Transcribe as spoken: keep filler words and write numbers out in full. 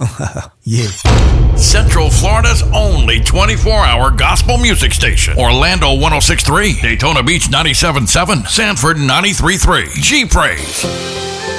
Yeah. Central Florida's only twenty-four hour gospel music station. Orlando one oh six point three, Daytona Beach ninety-seven point seven, Sanford ninety-three point three. G Praise.